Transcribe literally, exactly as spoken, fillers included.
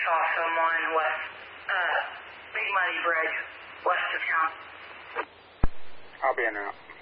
saw someone west, uh, Big Muddy Bridge, west of town. I'll be in and out.